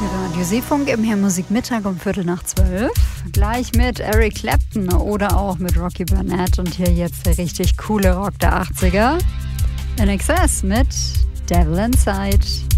Radio Seefunk im Hier Musikmittag um 11:15. Gleich mit Eric Clapton oder auch mit Rocky Burnett. Und hier jetzt der richtig coole Rock der 80er. INXS mit Devil Inside.